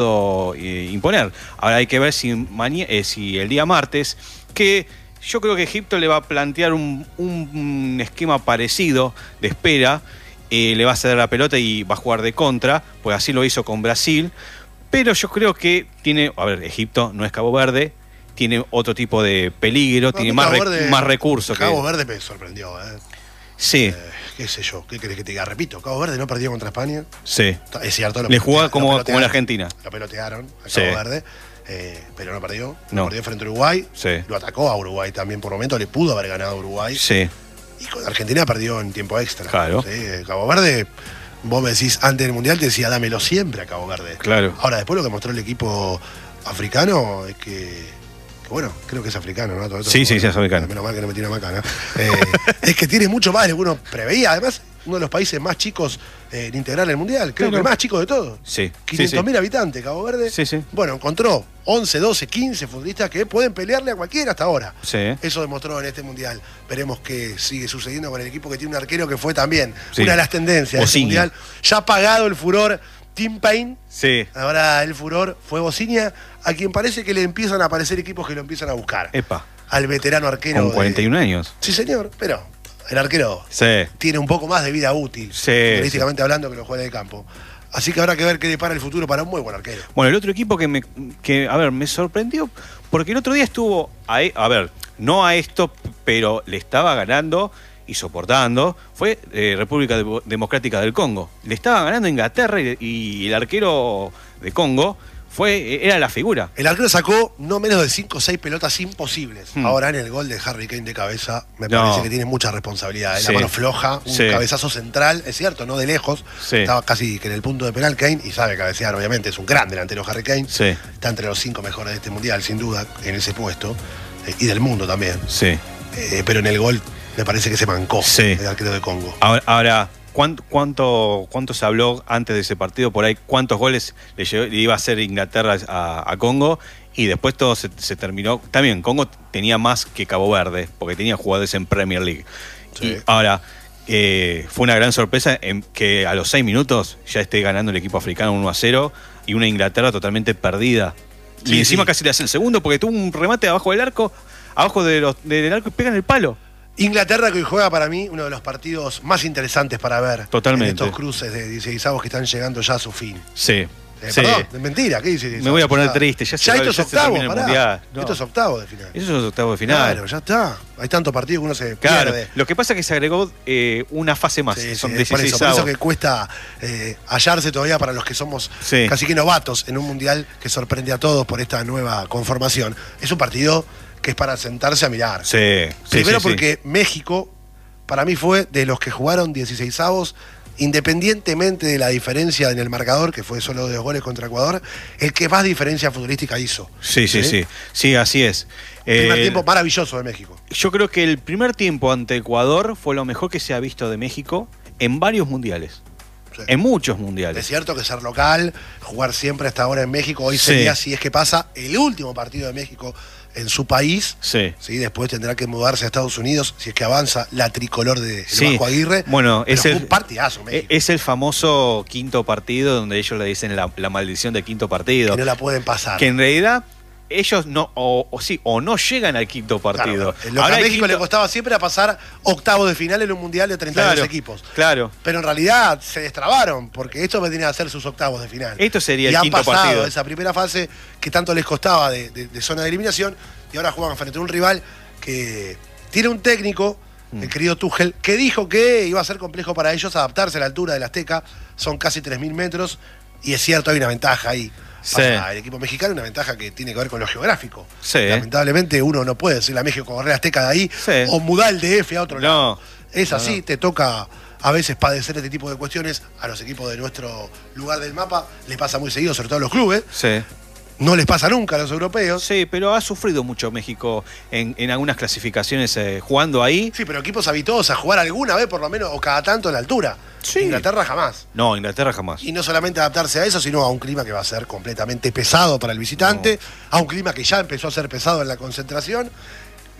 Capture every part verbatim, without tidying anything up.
eh, imponer. Ahora hay que ver si, maña, eh, si el día martes, que yo creo que Egipto le va a plantear un, un esquema parecido de espera, eh, le va a ceder la pelota y va a jugar de contra, pues así lo hizo con Brasil, pero yo creo que tiene, a ver, Egipto no es Cabo Verde, tiene otro tipo de peligro, no, tiene más, Verde, más recursos. Cabo que... Verde me sorprendió, ¿eh? Sí. Eh, qué sé yo, ¿qué querés que te diga? Repito, Cabo Verde no perdió contra España. Sí. Es cierto. Lo Le jugaba como, como en Argentina. Lo pelotearon a Cabo sí. Verde, eh, pero no perdió. No. no perdió frente a Uruguay. Sí. Lo atacó a Uruguay también por momento, le pudo haber ganado a Uruguay. Sí. Y con Argentina perdió en tiempo extra. Claro. ¿Sí? Cabo Verde, vos me decís, antes del Mundial te decía, dámelo siempre a Cabo Verde. Claro. Ahora, después lo que mostró el equipo africano es que... Bueno, creo que es africano, ¿no? Todo esto, sí, bueno, sí, sí, es africano. Menos mal que no me tiene macana. Eh, es que tiene mucho más de lo que uno preveía. Además, uno de los países más chicos eh, en integrar el Mundial. Creo claro. que el más chico de todos. Sí. quinientos mil sí, sí. habitantes, Cabo Verde. Sí, sí. Bueno, encontró once, doce, quince futbolistas que pueden pelearle a cualquiera hasta ahora. Sí. Eso demostró en este Mundial. Veremos qué sigue sucediendo con el equipo que tiene un arquero que fue también sí. una de las tendencias de este Mundial. Ya ha pagado el furor Tim Payne. Sí. Ahora el furor fue Bocinia, a quien parece que le empiezan a aparecer equipos que lo empiezan a buscar. Epa. Al veterano arquero. Con cuarenta y un de... años. Sí, señor, pero el arquero sí. tiene un poco más de vida útil, sí, futbolísticamente sí. hablando, que los jugadores de campo. Así que habrá que ver qué depara el futuro para un muy buen arquero. Bueno, el otro equipo que, me, que a ver, me sorprendió, porque el otro día estuvo, a, a ver, no a esto, pero le estaba ganando y soportando, fue eh, República de Democrática del Congo. Le estaba ganando Inglaterra y, y el arquero de Congo fue, era la figura. El arquero sacó no menos de cinco o seis pelotas imposibles. Hmm. Ahora en el gol de Harry Kane de cabeza, me no. parece que tiene mucha responsabilidad. Sí. La mano floja, un sí. cabezazo central, es cierto, no de lejos. Sí. Estaba casi que en el punto de penal Kane y sabe cabecear, obviamente. Es un gran delantero Harry Kane. Sí. Está entre los cinco mejores de este mundial, sin duda, en ese puesto. Eh, y del mundo también. Sí. Eh, pero en el gol me parece que se mancó sí. el arquero de Congo. Ahora, ahora ¿cuánto, cuánto, ¿cuánto se habló antes de ese partido por ahí? ¿Cuántos goles le, llevó, le iba a hacer Inglaterra a, a Congo? Y después todo se, se terminó. También Congo tenía más que Cabo Verde, porque tenía jugadores en Premier League. Sí. Y ahora, eh, fue una gran sorpresa en que a los seis minutos ya esté ganando el equipo africano uno a cero y una Inglaterra totalmente perdida. Sí, y encima sí. casi le hace el segundo porque tuvo un remate abajo del arco, abajo de los, de, del arco y pega en el palo. Inglaterra que hoy juega para mí uno de los partidos más interesantes para ver. Totalmente. En estos cruces de dieciseisavos que están llegando ya a su fin. Sí. Eh, sí. Perdón, es mentira, ¿qué dice? Me voy a poner triste. Ya, ya se, esto es ya octavo, se pará. No. Esto es octavo de final. Eso es octavo de final. Claro, ya está. Hay tantos partidos que uno se claro. pierde. Lo que pasa es que se agregó eh, una fase más. Sí, Son sí, por, eso, por eso que cuesta eh, hallarse todavía para los que somos sí. casi que novatos en un mundial que sorprende a todos por esta nueva conformación. Es un partido que es para sentarse a mirar. Sí, Primero sí, sí, porque sí. México, para mí, fue de los que jugaron dieciseisavos, independientemente de la diferencia en el marcador, que fue solo de dos goles contra Ecuador, el que más diferencia futbolística hizo. Sí, sí, sí. Sí, sí así es. Primer eh, tiempo maravilloso de México. Yo creo que el primer tiempo ante Ecuador fue lo mejor que se ha visto de México en varios mundiales. Sí. En muchos mundiales. Es cierto que ser local, jugar siempre hasta ahora en México, hoy sí. sería, si es que pasa, el último partido de México en su país. Sí. Sí, después tendrá que mudarse a Estados Unidos si es que avanza la tricolor de sí. Vasco Aguirre. Bueno, es el, un partidazo, México. Es el famoso quinto partido donde ellos le dicen la, la maldición del quinto partido. Que no la pueden pasar. Que en realidad ellos no, o, o sí, o no llegan al quinto partido. Claro, lo que a México quinto... le costaba siempre a pasar octavos de final en un mundial de treinta y dos claro, equipos. Claro. Pero en realidad se destrabaron, porque esto venía a ser sus octavos de final. Esto sería y el quinto partido. Y han pasado esa primera fase que tanto les costaba de, de, de zona de eliminación, y ahora juegan frente a un rival que tiene un técnico, mm. el querido Tuchel, que dijo que iba a ser complejo para ellos adaptarse a la altura del Azteca. Son casi tres mil metros, y es cierto, hay una ventaja ahí. Sí. Para el equipo mexicano, una ventaja que tiene que ver con lo geográfico. Sí. Lamentablemente uno no puede decirle a México correr Azteca de ahí sí. o mudar el D F a otro no. lado. Es así, no, no. te toca a veces padecer este tipo de cuestiones. A los equipos de nuestro lugar del mapa les pasa muy seguido, sobre todo a los clubes. Sí. No les pasa nunca a los europeos. Sí, pero ha sufrido mucho México en, en algunas clasificaciones eh, jugando ahí. Sí, pero equipos habituados a jugar alguna vez por lo menos o cada tanto en la altura. Sí. Inglaterra jamás. No, Inglaterra jamás. Y no solamente adaptarse a eso, sino a un clima que va a ser completamente pesado para el visitante, no. a un clima que ya empezó a ser pesado en la concentración.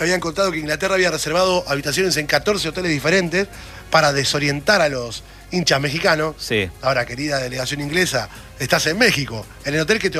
me habían contado que Inglaterra había reservado habitaciones en catorce hoteles diferentes para desorientar a los hinchas mexicanos. Sí. Ahora, querida delegación inglesa, estás en México, en el hotel que te